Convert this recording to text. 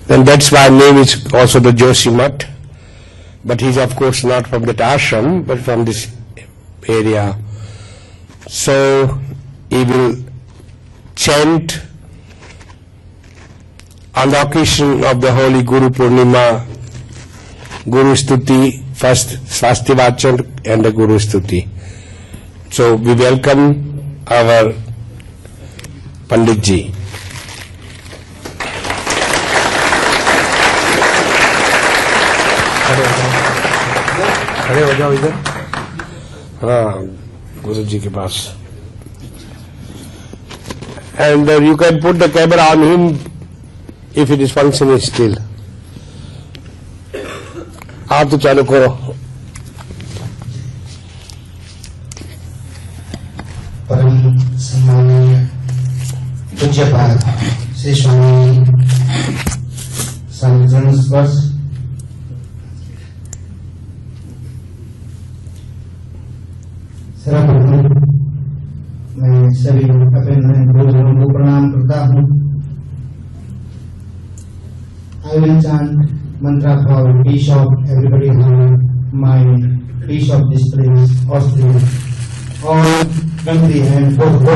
then that's why name is also the Joshi Mutt. But he's of course not from that ashram, but from this area. So he will chant on the occasion of the holy Guru Purnima, Guru Stuti, first Swasti Vachan and the Guru Stuti. So we welcome our Pandit Ji. खड़े हो जाओ इधर, हाँ गुरु जी के पास. And you can put the camera on him if it is functioning still. आप तो चालू करो. परम सम्माननीय पूज्यपाद श्री स्वामी संतजन स्पर्श सर्वप्रथम मैं सभी अपने गुरुजनों को प्रणाम करता हूँ. I will chant mantra for peace of everybody heart, mind, peace of this place, Austria, all country and both